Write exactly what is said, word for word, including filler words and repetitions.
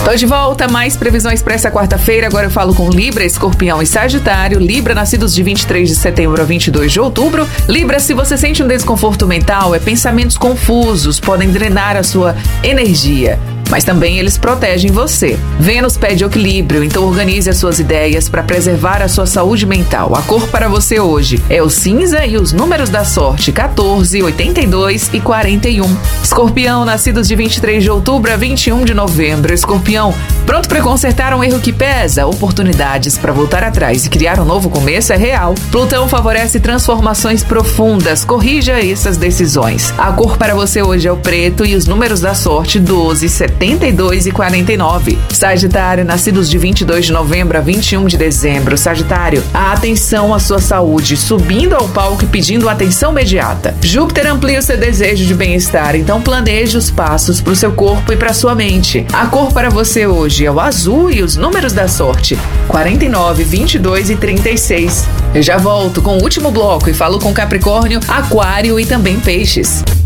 Tô de volta, mais previsões para essa quarta-feira. Agora eu falo com Libra, Escorpião e Sagitário. Libra, nascidos de vinte e três de setembro a vinte e dois de outubro. Libra, se você sente um desconforto mental, é pensamentos confusos, podem drenar a sua energia. Mas também eles protegem você. Vênus pede equilíbrio, então organize as suas ideias para preservar a sua saúde mental. A cor para você hoje é o cinza e os números da sorte quatorze, oitenta e dois e quarenta e um. Escorpião, nascidos de vinte e três de outubro a vinte e um de novembro. Escorpião, pronto para consertar um erro que pesa? Oportunidades para voltar atrás e criar um novo começo é real. Plutão favorece transformações profundas. Corrija essas decisões. A cor para você hoje é o preto e os números da sorte doze, setenta e dois e quarenta e nove. Sagitário, nascidos de vinte e dois de novembro a vinte e um de dezembro. Sagitário, a atenção à sua saúde, subindo ao palco e pedindo atenção imediata. Júpiter amplia o seu desejo de bem-estar, então planeje os passos para o seu corpo e para sua mente. A cor para você hoje é o azul e os números da sorte quarenta e nove, vinte e dois e trinta e seis. Eu já volto com o último bloco e falo com Capricórnio, Aquário e também Peixes.